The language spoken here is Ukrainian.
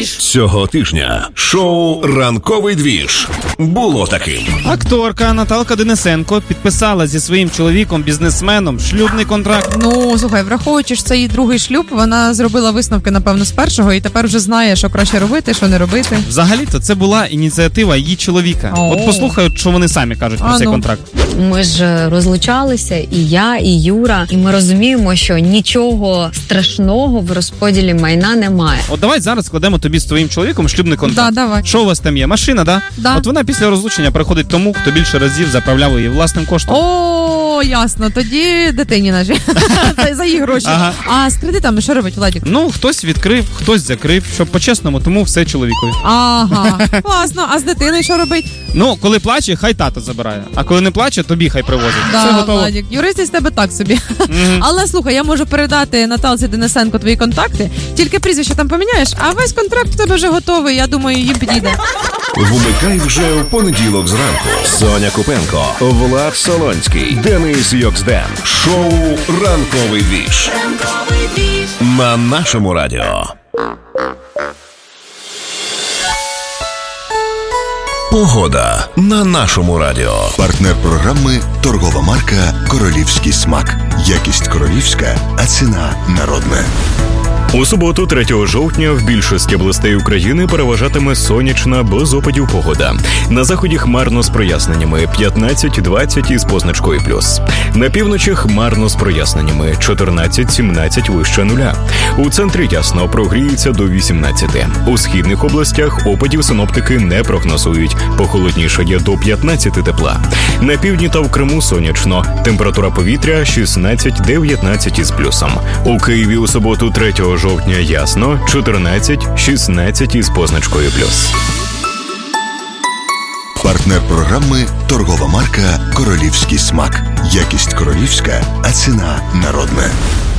двіж. Цього тижня шоу «Ранковий двіж» було таким. Акторка Наталка Денисенко підписала зі своїм чоловіком-бізнесменом шлюбний контракт. Ну, слухай, враховуючи, що це її другий шлюб, вона зробила висновки, напевно, з першого, і тепер вже знає, що краще робити, що не робити. Взагалі-то це була ініціатива її чоловіка. От послухають, що вони самі кажуть про цей контракт. Ми ж розлучалися, і я, і Юра, і ми розуміємо, що нічого страшного в розподілі майна немає. От давай зараз складемо тобі з твоїм чоловіком шлюбний контракт. Да, давай. Що у вас там є? Машина, да? Да. От вона після розлучення приходить тому, хто більше разів заправляв її власним коштом. О, ясно, тоді дитині нажі. За її гроші. Ага. А з кредитами що робить, Владик? Ну, хтось відкрив, хтось закрив, щоб по-чесному, тому все чоловікові. Ага, класно. А з дитиною що робить? Ну, коли плаче, хай тато забирає. А коли не плаче, тобі хай привозить. Все Да, готово. Владик, юристи з тебе так собі. Але, слухай, я можу передати Наталці Денисенко твої контакти, тільки прізвище там поміняєш, а весь контракт в тебе вже готовий, я думаю, їм підійде. Вмикай вже в понеділок зранку. Соня Купенко, Влад Солонський, Денис Йоксден. Шоу «Ранковий двіж» на нашому радіо. Погода на нашому радіо. Партнер програми – торгова марка «Королівський смак». Якість королівська, а ціна народна. У суботу, 3 жовтня, в більшості областей України переважатиме сонячна, без опадів погода. На заході хмарно з проясненнями 15-20 із позначкою плюс. На півночі хмарно з проясненнями 14-17 вище нуля. У центрі ясно, прогріється до 18. У східних областях опадів синоптики не прогнозують. Похолоднішає до 15 тепла. На півдні та в Криму сонячно. Температура повітря 16-19 із плюсом. У Києві у суботу, 3 жовтня ясно, 14-16 із позначкою плюс. Партнер програми – торгова марка «Королівський смак». Якість королівська, а ціна народна.